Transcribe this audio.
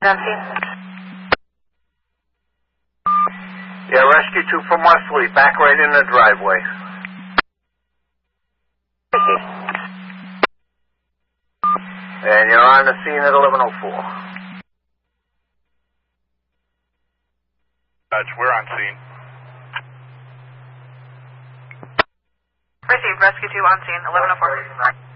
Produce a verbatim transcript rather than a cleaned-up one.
On scene. Yeah, rescue two from Wesley, back right in the driveway. And you're on the scene at eleven oh four. Dodge, we're on scene. Received, rescue two on scene, eleven oh four.